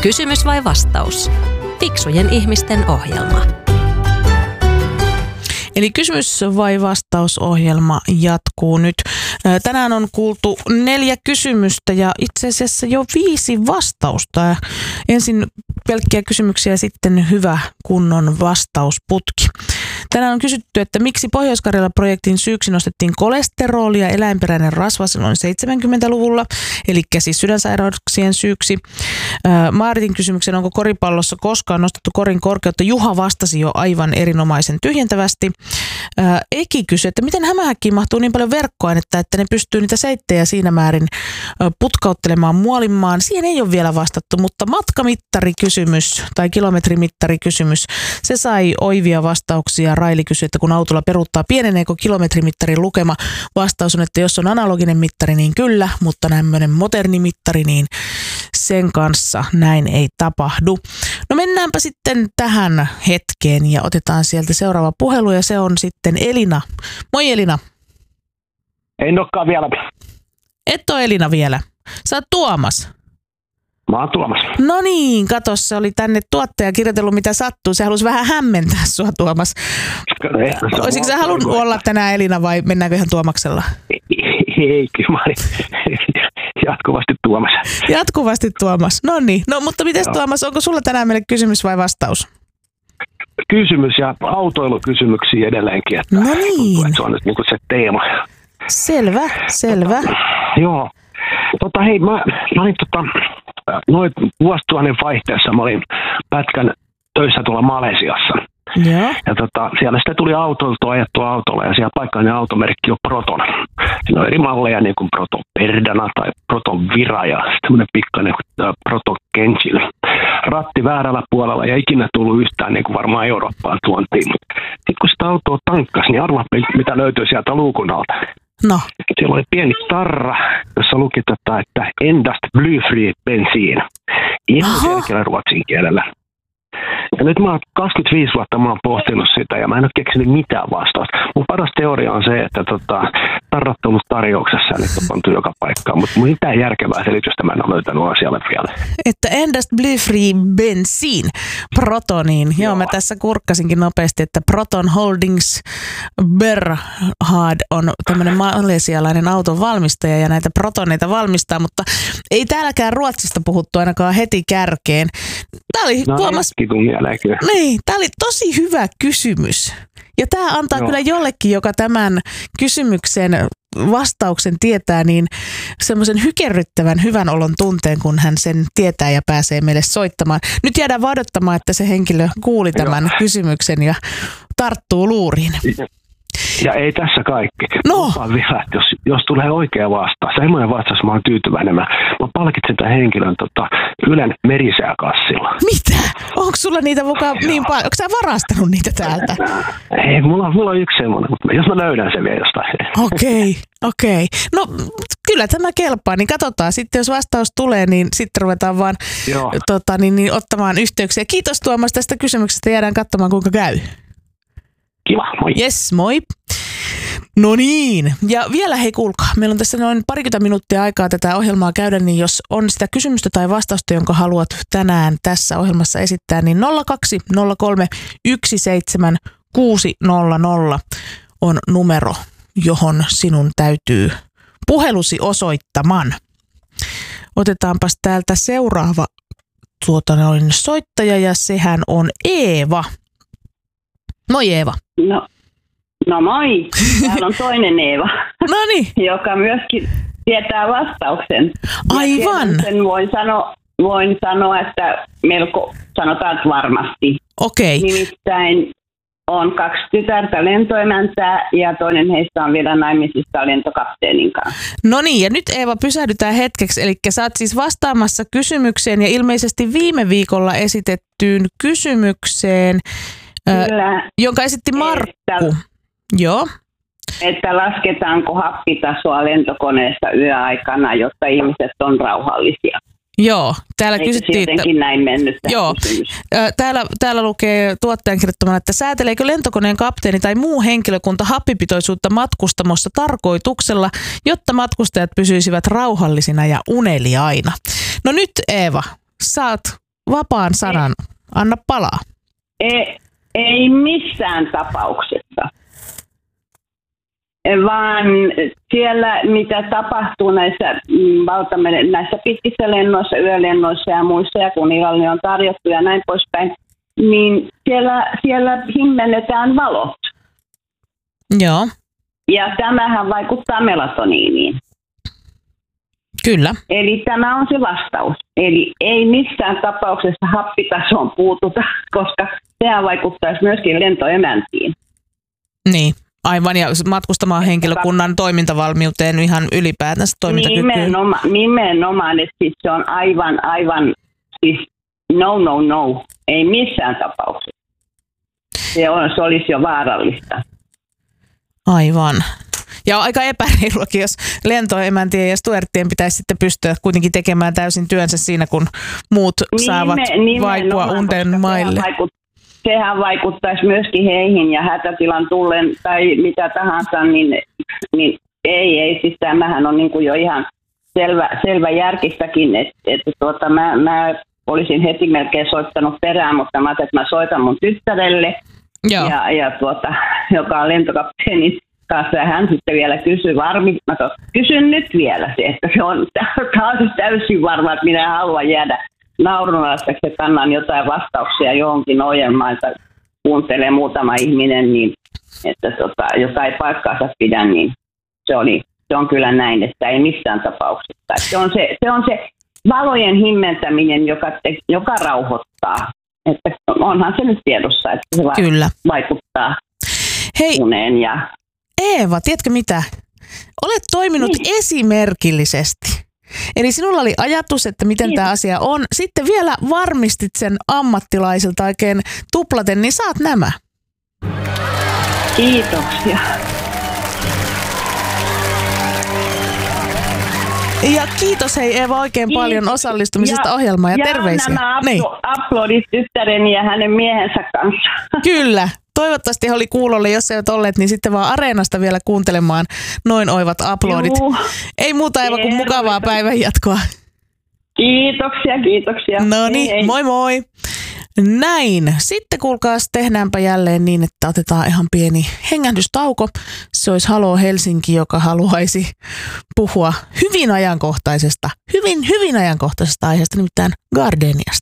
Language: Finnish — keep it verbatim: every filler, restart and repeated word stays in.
Kysymys vai vastaus? Fiksujen ihmisten ohjelma. Eli kysymys vai vastausohjelma jatkuu nyt. Tänään on kuultu neljä kysymystä ja itse asiassa jo viisi vastausta. Ensin pelkkiä kysymyksiä ja sitten hyvä kunnon vastausputki. Tänään on kysytty, että miksi Pohjois-Karjala-projektin syyksi nostettiin kolesteroli ja eläinperäinen rasva silloin seitsemänkymmentäluvulla, eli siis sydänsairauksien syyksi. Maaritin kysymyksen, onko koripallossa koskaan nostettu korin korkeutta? Juha vastasi jo aivan erinomaisen tyhjentävästi. Eki kysyi, että miten hämähäkkiin mahtuu niin paljon verkkoainetta, että ne pystyy niitä seittejä siinä määrin putkauttelemaan muolimmaan. Siihen ei ole vielä vastattu, mutta matkamittarikysymys tai kilometrimittarikysymys, se sai oivia vastauksia. Raili kysyi, että kun autolla peruuttaa, pieneneekö kilometrimittarin lukema? Vastaus on, että jos on analoginen mittari, niin kyllä, mutta tämmöinen moderni mittari, niin sen kanssa näin ei tapahdu. No mennäänpä sitten tähän hetkeen ja otetaan sieltä seuraava puhelu ja se on sitten Elina. Moi Elina. En olekaan vielä. Et ole Elina vielä. Sä oot Tuomas. Mä oon Tuomas. No niin, kato, se oli tänne tuottaja kirjoitellut mitä sattuu. Se halusi vähän hämmentää sua, Tuomas. Olisitko sä halunnut olla tänään Elina vai mennäänkö ihan Tuomaksella? Ei, kyllä mä olin jatkuvasti Tuomas. Jatkuvasti Tuomas. No niin. No mutta mites no. Tuomas, onko sulla tänään meille kysymys vai vastaus? Kysymys ja autoilukysymyksiä edelleenkin. Että no niin. Että se on nyt niin kuin se teema. Selvä, selvä. Tota, joo. Tota hei, mä, mä olin tota, noin vuosituhannen vaihteessa, mä olin pätkän töissä tuolla Malesiassa. Yeah. Ja tota, siellä sitten tuli autoiltua ajettua autolla ja siellä paikallinen automerkki on Proton. Siinä on eri malleja niin kuin Proton Perdana tai Proton Vira ja tämmöinen pikkainen Proton Kenchil. Ratti väärällä puolella ja ikinä tullut yhtään niin kuin varmaan Eurooppaan tuontiin. Sitten kun sitä autoa tankkasi, niin arvaa mitä löytyi sieltä luukun alta. No. Siellä oli pieni tarra, jossa luki tota, että endast blyfri bensiin. Ihan selkeällä ruotsin kielellä. Ja nyt mä oon kaksikymmentäviisi vuotta mä oon pohtinut sitä ja mä en ole keksinyt mitään vastausta. Mun paras teoria on se, että tota, tarrat on ollut tarjouksessa ja nyt on pantu joka paikkaan, mutta mitään järkevää selitystä mä en ole löytänyt asialle vielä. Että endast blyfri bensiin Protoniin. Joo. Joo, mä tässä kurkkasinkin nopeasti, että Proton Holdings Berhad on tämmöinen malesialainen auton valmistaja ja näitä protoneita valmistaa, mutta ei täälläkään Ruotsista puhuttu ainakaan heti kärkeen. Tää oli no, Tuomas. Niin, tää oli tosi hyvä kysymys. Ja tää antaa Joo. kyllä jollekin, joka tämän kysymyksen vastauksen tietää, niin semmoisen hykerryttävän hyvän olon tunteen, kun hän sen tietää ja pääsee meille soittamaan. Nyt jäädään odottamaan, että se henkilö kuuli tämän Joo. kysymyksen ja tarttuu luuriin. Ja ei tässä kaikki. No. Lupaan vielä, että jos, jos tulee oikea vastaus, semmoinen vastaus, mä oon tyytyväinen. Mä, mä palkitsen tämän henkilön tota, Ylen merisääkassilla. Mitä? Onko sulla niitä mukaan niin paljon? Onko sä varastanut niitä täältä? Ei, mulla, mulla on yksi semmoinen, mutta jos mä löydän sen vielä jostain. Okei, okay, okei. Okay. No kyllä tämä kelpaa, niin katsotaan. Sitten jos vastaus tulee, niin sitten ruvetaan vaan tota, niin, niin, ottamaan yhteyksiä. Kiitos Tuomas tästä kysymyksestä. Jäädään katsomaan, kuinka käy. Kiva, moi. Yes, moi. No niin, ja vielä hei kuulkaa, meillä on tässä noin parikymmentä minuuttia aikaa tätä ohjelmaa käydä, niin jos on sitä kysymystä tai vastausta, jonka haluat tänään tässä ohjelmassa esittää, niin nolla kaksi nolla kolme yksi seitsemän kuusi nolla nolla on numero, johon sinun täytyy puhelusi osoittamaan. Otetaanpas täältä seuraava tuota noin soittaja ja sehän on Eeva. Moi Eeva. No, no moi. Täällä on toinen Eeva, Noniin. joka myöskin tietää vastauksen. Aivan. Sen voin sanoa, voin sanoa, että melko sanotaan että varmasti. Okei. Okay. Nimittäin on kaksi tytärtä lentoemäntää ja toinen heistä on vielä naimisissa lentokapteenin kanssa. No niin, ja nyt Eeva pysähdytään hetkeksi. Eli sä oot siis vastaamassa kysymykseen ja ilmeisesti viime viikolla esitettyyn kysymykseen, Kyllä, jonka esitti Markku. Että, Joo. Että lasketaanko happitasoa lentokoneessa yöaikana, jotta ihmiset on rauhallisia. Joo, täällä Eikö kysyttiin, että... näin mennyt Joo, täällä, täällä lukee tuottajan kirjoittamana, että sääteleekö lentokoneen kapteeni tai muu henkilökunta happipitoisuutta matkustamossa tarkoituksella, jotta matkustajat pysyisivät rauhallisina ja uneliaina. No nyt Eeva, saat vapaan sanan. Anna palaa. Ei, ei missään tapauksessa. Vaan siellä, mitä tapahtuu näissä, valtameren, näissä pitkissä lennoissa, yölennoissa ja muissa, ja kun illallinen on tarjottu ja näin poispäin, niin siellä, siellä himmennetään valot. Joo. Ja tämähän vaikuttaa melatoniiniin. Kyllä. Eli tämä on se vastaus. Eli ei missään tapauksessa happitasoon puututa, koska sehän vaikuttaisi myöskin lentoemäntiin. Niin, aivan. Ja matkustamaan henkilökunnan toimintavalmiuteen ihan ylipäätänsä toimintakykyyn. Nimenomaan, nimenomaan että siis se on aivan, aivan, siis no, no, no. Ei missään tapauksessa. Se, on, se olisi jo vaarallista. Aivan. Ja aika epäreiluakin, jos lentoemäntien ja stuerttien pitäisi sitten pystyä kuitenkin tekemään täysin työnsä siinä, kun muut Nime, saavat vaipua unten maille. Sehän, vaikut, sehän vaikuttaisi myöskin heihin ja hätätilan tullen tai mitä tahansa, niin, niin ei, ei. Siis tämähän on niin kuin jo ihan selvä, selvä järkistäkin, että, että tuota, mä, mä olisin heti melkein soittanut perään, mutta mä ajattelin, että mä soitan mun tyttärelle, ja, ja tuota, joka on lentokapteenin kanssa, ja hän sitten vielä kysyi varmi, mä to, kysyn nyt vielä se, että se on taas täysin varma, että minä haluan jäädä naurunalaiseksi, että annan jotain vastauksia johonkin ohjelmaan, että kuuntelee muutama ihminen, niin, että tota, joka ei paikkaansa pidä, niin se, oli, se on kyllä näin, että ei missään tapauksessa. Se on se, se, on se valojen himmentäminen, joka, te, joka rauhoittaa. Että onhan se nyt tiedossa, että se Kyllä. vaikuttaa Hei, uneen. Ja... Eeva, tiedätkö mitä? Olet toiminut niin. esimerkillisesti. Eli sinulla oli ajatus, että miten niin. tämä asia on. Sitten vielä varmistit sen ammattilaisilta oikein tuplaten, niin saat nämä. Kiitoksia. Ja kiitos hei Eeva oikein kiitos. paljon osallistumisesta ja, ohjelmaan ja, ja terveisiä. Ja nämä niin. aplodit tyttäreni ja hänen miehensä kanssa. Kyllä. Toivottavasti he oli kuulolle, jos eivät olleet, niin sitten vaan Areenasta vielä kuuntelemaan noin oivat aplodit. Juu. Ei muuta Eeva kuin mukavaa päivän jatkoa. Kiitoksia, kiitoksia. No niin, moi moi. Näin. Sitten kuulkaas, tehdäänpä jälleen niin, että otetaan ihan pieni hengähdystauko. Se olisi Halo Helsinki, joka haluaisi puhua hyvin ajankohtaisesta, hyvin, hyvin ajankohtaisesta aiheesta, nimittäin Gardeniasta.